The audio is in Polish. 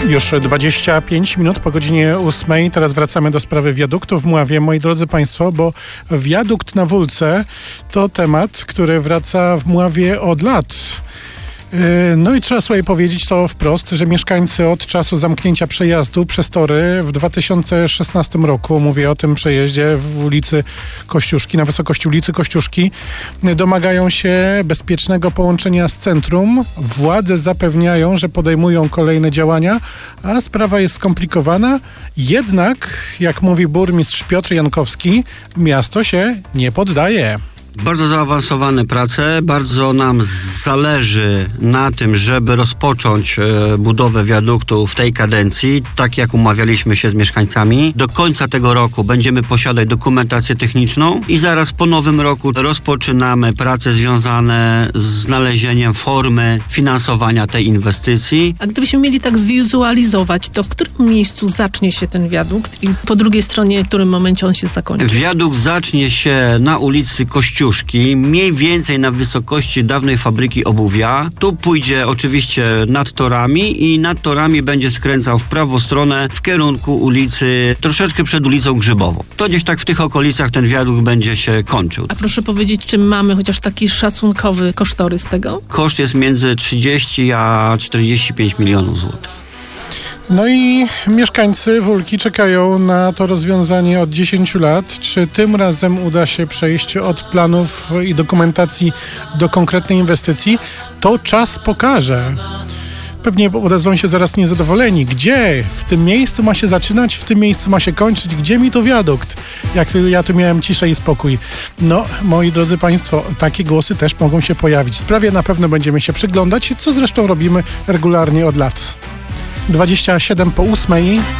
Już 25 minut po godzinie 8. Teraz wracamy do sprawy wiaduktu w Mławie. Moi drodzy Państwo, bo wiadukt na Wólce to temat, który wraca w Mławie od lat. No i trzeba sobie powiedzieć to wprost, że mieszkańcy od czasu zamknięcia przejazdu przez tory w 2016 roku, mówię o tym przejeździe w ulicy Kościuszki, na wysokości ulicy Kościuszki, domagają się bezpiecznego połączenia z centrum. Władze zapewniają, że podejmują kolejne działania, a sprawa jest skomplikowana. Jednak, jak mówi burmistrz Piotr Jankowski, miasto się nie poddaje. Bardzo zaawansowane prace, bardzo nam zależy na tym, żeby rozpocząć budowę wiaduktu w tej kadencji, tak jak umawialiśmy się z mieszkańcami. Do końca tego roku będziemy posiadać dokumentację techniczną i zaraz po nowym roku rozpoczynamy prace związane z znalezieniem formy finansowania tej inwestycji. A gdybyśmy mieli tak zwizualizować, to w którym miejscu zacznie się ten wiadukt i po drugiej stronie, w którym momencie on się zakończy? Wiadukt zacznie się na ulicy Kościuszki, mniej więcej na wysokości dawnej fabryki obuwia. Tu pójdzie oczywiście nad torami i nad torami będzie skręcał w prawą stronę w kierunku ulicy, troszeczkę przed ulicą Grzybową. To gdzieś tak w tych okolicach ten wiadukt będzie się kończył. A proszę powiedzieć, czy mamy chociaż taki szacunkowy kosztorys tego? Koszt jest między 30 a 45 milionów złotych. No i mieszkańcy Wólki czekają na to rozwiązanie od 10 lat. Czy tym razem uda się przejść od planów i dokumentacji do konkretnej inwestycji? To czas pokaże. Pewnie odezwą się zaraz niezadowoleni. Gdzie? W tym miejscu ma się zaczynać, w tym miejscu ma się kończyć. Gdzie mi tu wiadukt? Jak ja tu miałem ciszę i spokój. No, moi drodzy Państwo, takie głosy też mogą się pojawić. Sprawie na pewno będziemy się przyglądać, co zresztą robimy regularnie od lat. 27 po 8.